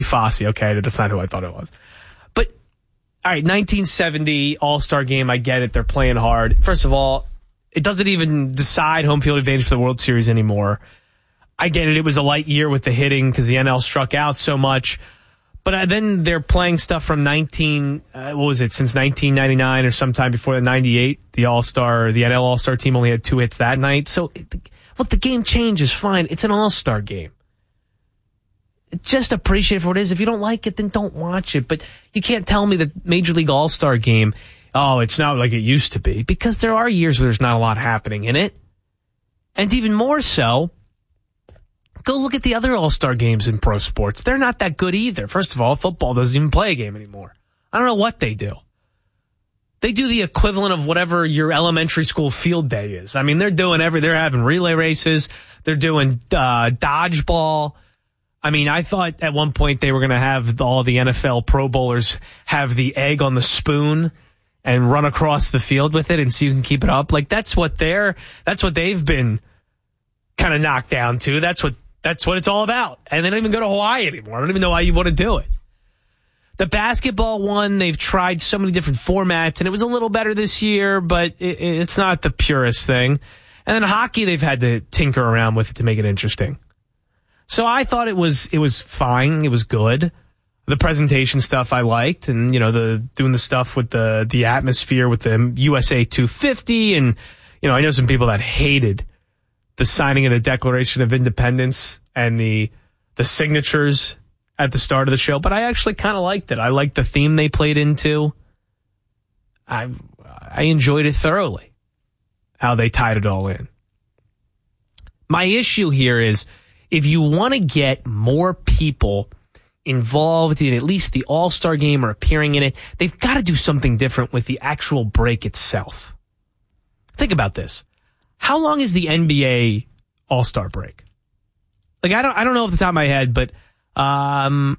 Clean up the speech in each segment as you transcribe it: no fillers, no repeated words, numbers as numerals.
Fosse. Okay, that's not who I thought it was. But, all right, 1970 All-Star game, I get it. They're playing hard. First of all, it doesn't even decide home field advantage for the World Series anymore. I get it. It was a light year with the hitting because the NL struck out so much. But then they're playing stuff from since 1999 or sometime before the 98. The NL All-Star team only had 2 hits that night. So, look, the game changes, fine. It's an All-Star game. Just appreciate it for what it is. If you don't like it, then don't watch it. But you can't tell me that Major League All-Star game, it's not like it used to be. Because there are years where there's not a lot happening in it. And even more so, go look at the other All-Star games in pro sports. They're not that good either. First of all, football doesn't even play a game anymore. I don't know what they do. They do the equivalent of whatever your elementary school field day is. I mean, they're having relay races. They're doing dodgeball. I mean, I thought at one point they were going to have all the NFL Pro Bowlers have the egg on the spoon and run across the field with it and see who can keep it up. Like, that's what they've been kind of knocked down to. That's what it's all about. And they don't even go to Hawaii anymore. I don't even know why you want to do it. The basketball one, they've tried so many different formats, and it was a little better this year, but it's not the purest thing. And then hockey, they've had to tinker around with it to make it interesting. So I thought it was fine. It was good. The presentation stuff I liked, and doing the stuff with the atmosphere with the USA 250, and I know some people that hated the signing of the Declaration of Independence and the signatures at the start of the show, but I actually kind of liked it. I liked the theme they played into. I enjoyed it thoroughly, how they tied it all in. My issue here is, if you want to get more people involved in at least the All-Star game or appearing in it, they've got to do something different with the actual break itself. Think about this. How long is the NBA All-Star break? Like, I don't know off the top of my head, but I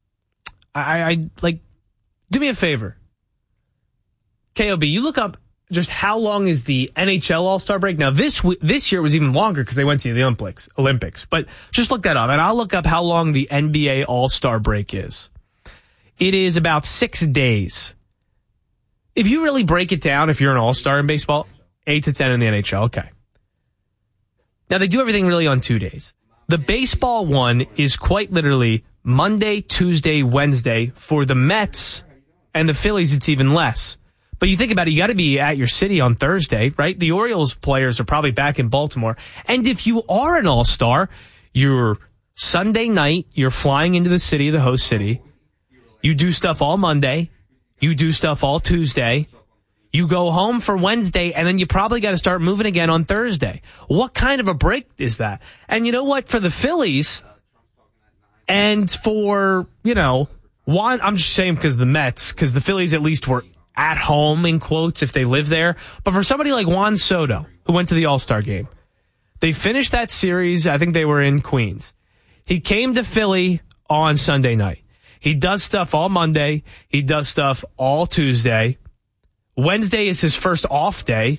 do me a favor. KOB, you look up just how long is the NHL All-Star break. Now, this year was even longer because they went to the Olympics. But just look that up, and I'll look up how long the NBA All-Star break is. It is about 6 days. If you really break it down, if you're an All-Star in baseball, 8 to 10 in the NHL. Okay. Now, they do everything really on 2 days. The baseball one is quite literally Monday, Tuesday, Wednesday. For the Mets and the Phillies, it's even less. But you think about it, you got to be at your city on Thursday, right? The Orioles players are probably back in Baltimore. And if you are an All-Star, you're Sunday night, you're flying into the city, the host city. You do stuff all Monday. You do stuff all Tuesday. You go home for Wednesday, and then you probably got to start moving again on Thursday. What kind of a break is that? And you know what? For the Phillies, and for, I'm just saying because the Mets, because the Phillies at least were at home, in quotes, if they live there. But for somebody like Juan Soto, who went to the All-Star game, they finished that series, I think they were in Queens. He came to Philly on Sunday night. He does stuff all Monday. He does stuff all Tuesday. Wednesday is his first off day,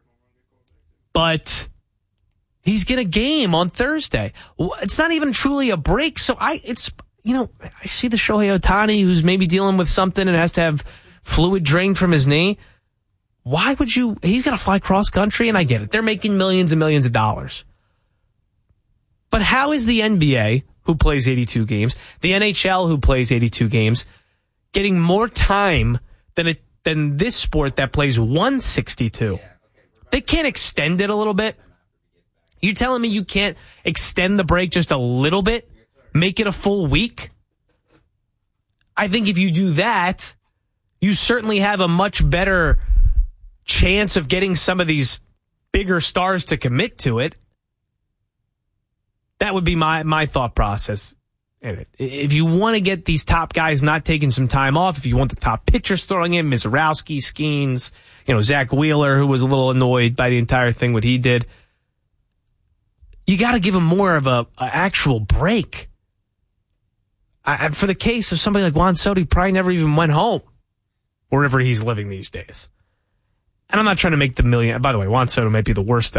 but he's getting a game on Thursday. It's not even truly a break. So I see the Shohei Ohtani who's maybe dealing with something and has to have fluid drained from his knee. Why would he's got to fly cross country, and I get it. They're making millions and millions of dollars. But how is the NBA, who plays 82 games, the NHL, who plays 82 games, getting more time than this sport that plays 162? They can't extend it a little bit? You telling me you can't extend the break just a little bit? Make it a full week? I think if you do that, you certainly have a much better chance of getting some of these bigger stars to commit to it. That would be my thought process in it. If you want to get these top guys not taking some time off, if you want the top pitchers throwing in, Mizorowski, Skeens, Zach Wheeler, who was a little annoyed by the entire thing, what he did, you got to give him more of a actual break. For the case of somebody like Juan Soto, he probably never even went home, wherever he's living these days. And I'm not trying to make the million. By the way, Juan Soto might be the worst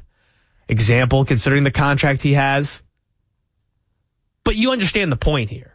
example, considering the contract he has. But you understand the point here.